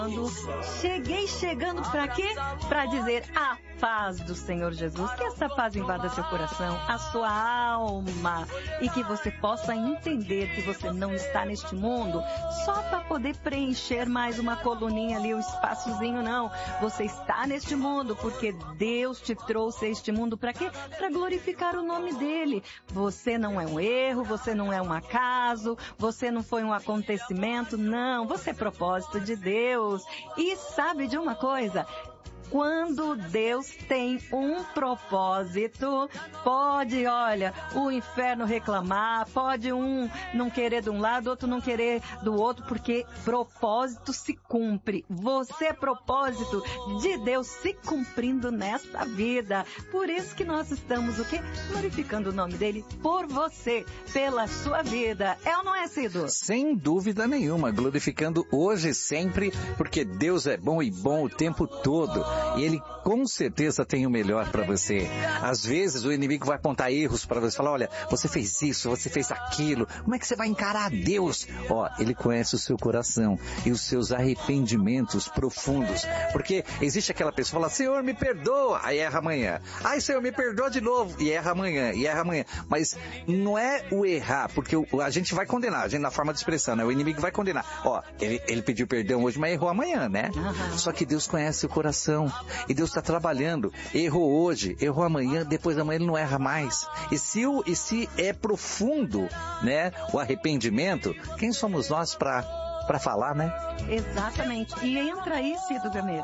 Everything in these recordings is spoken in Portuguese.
Cheguei chegando para quê? Para dizer a paz do Senhor Jesus, que essa paz invada seu coração, a sua alma, e que você possa entender que você não está neste mundo só para poder preencher mais uma coluninha ali, um espaçozinho, não. Você está neste mundo porque Deus te trouxe a este mundo para quê? Para glorificar o nome dele. Você não é um erro, você não é um acaso, você não foi um acontecimento, não, você é propósito de Deus. E sabe de uma coisa? Quando Deus tem um propósito, pode, olha, o inferno reclamar, pode um não querer de um lado, outro não querer do outro, porque propósito se cumpre. Você é propósito de Deus se cumprindo nesta vida. Por isso que nós estamos, o quê? Glorificando o nome dele por você, pela sua vida. É ou não é, Cido? Sem dúvida nenhuma, glorificando hoje e sempre, porque Deus é bom e bom o tempo todo. E Ele com certeza tem o melhor para você. Às vezes o inimigo vai apontar erros para você, falar, olha, você fez isso, você fez aquilo, como é que você vai encarar Deus? Ele conhece o seu coração e os seus arrependimentos profundos, porque existe aquela pessoa que fala, Senhor, me perdoa, aí erra amanhã. Ai, Senhor, me perdoa de novo, e erra amanhã, Mas não é o errar, porque a gente vai condenar, a gente na forma de expressão, né? O inimigo vai condenar. Ele pediu perdão hoje, mas errou amanhã, né? Uhum. Só que Deus conhece o coração. E Deus está trabalhando. Errou hoje, errou amanhã, depois da manhã ele não erra mais. E se é profundo, né, o arrependimento, quem somos nós para falar, né? Exatamente. E entra aí, Cido Gameiro,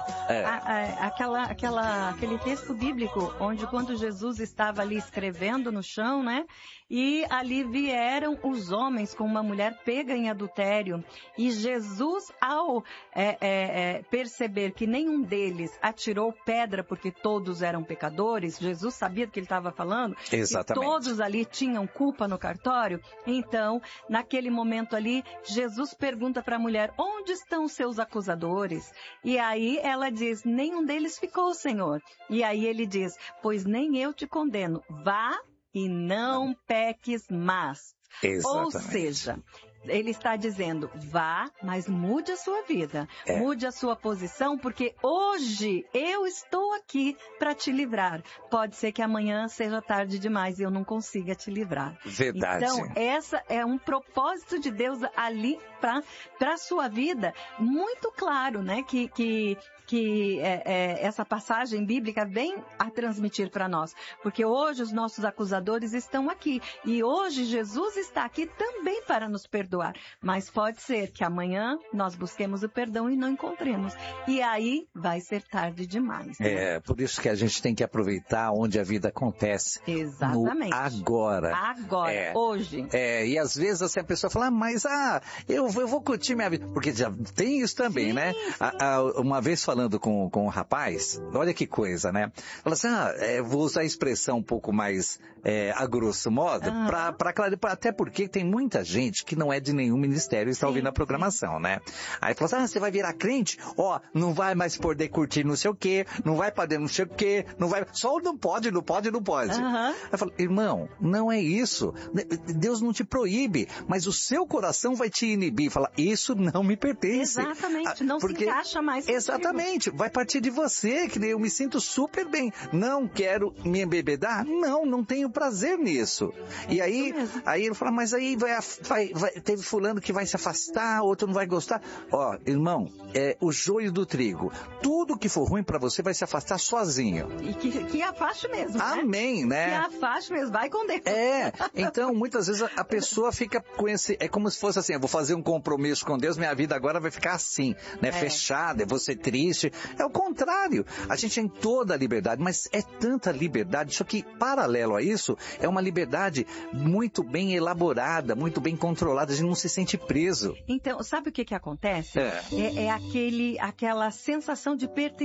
aquele texto bíblico, onde quando Jesus estava ali escrevendo no chão, né? E ali vieram os homens com uma mulher pega em adultério. E Jesus, ao perceber que nenhum deles atirou pedra porque todos eram pecadores, Jesus sabia do que ele estava falando. Exatamente. Que todos ali tinham culpa no cartório. Então, naquele momento ali, Jesus pergunta para a mulher, onde estão os seus acusadores? E aí ela diz, nenhum deles ficou, Senhor. E aí ele diz, pois nem eu te condeno. Vá e não peques mais. Exatamente. Ou seja, ele está dizendo, vá, mas mude a sua vida, mude a sua posição, porque hoje eu estou aqui para te livrar. Pode ser que amanhã seja tarde demais e eu não consiga te livrar. Verdade. Então, essa é um propósito de Deus ali para a sua vida, muito claro, né, que essa passagem bíblica vem a transmitir para nós. Porque hoje os nossos acusadores estão aqui. E hoje Jesus está aqui também para nos perdoar. Mas pode ser que amanhã nós busquemos o perdão e não encontremos. E aí vai ser tarde demais. Né? Por isso que a gente tem que aproveitar onde a vida acontece. Exatamente. No agora. Agora, hoje. E às vezes assim, a pessoa fala, eu vou curtir minha vida. Porque já tem isso também, sim, né? Sim. Uma vez falando com um rapaz, olha que coisa, né? Fala assim, vou usar a expressão um pouco mais a grosso modo, para clarear, até porque tem muita gente que não é de nenhum ministério e está ouvindo a programação, né? Aí fala assim, você vai virar crente? Não vai mais poder curtir não sei o quê, não vai poder não sei o quê, não vai, só não pode. Aí eu falo, irmão, não é isso. Deus não te proíbe, mas o seu coração vai te inibir. Fala, isso não me pertence. Exatamente, não se encaixa mais. Exatamente, vai partir de você, que eu me sinto super bem. Não quero me embebedar? Não tenho prazer nisso. E aí ele fala, mas aí teve fulano que vai se afastar, outro não vai gostar. Irmão, o joio do trigo. Tudo que for ruim pra você vai se afastar sozinho. E que afaste mesmo, Amém, né? Que afaste mesmo, vai com Deus. Então muitas vezes a pessoa fica com esse, é como se fosse assim, eu vou fazer um compromisso com Deus, minha vida agora vai ficar assim, né? Fechada, eu vou ser triste. É o contrário. A gente tem toda a liberdade, mas é tanta liberdade, só que paralelo a isso, é uma liberdade muito bem elaborada, muito bem controlada, a gente não se sente preso. Então, sabe o que acontece? É aquela sensação de pertencimento